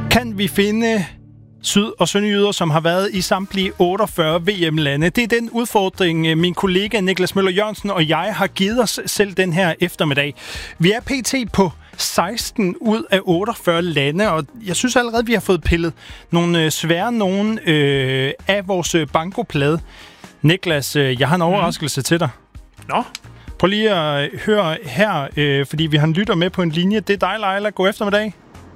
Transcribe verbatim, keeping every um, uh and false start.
Kan vi finde syd- og sønderjyder, som har været i samtlige otteogfyrre V M-lande? Det er den udfordring, min kollega Niklas Møller Jørgensen og jeg har givet os selv den her eftermiddag. Vi er pt. På seksten ud af otteogfyrre lande, og jeg synes allerede, vi har fået pillet nogle svære nogen øh, af vores bankoplade. Niklas, jeg har en overraskelse mm. til dig. Nå? Prøv lige at høre her, øh, fordi vi har en lytter med på en linje. Det er dig, Leila. God eftermiddag.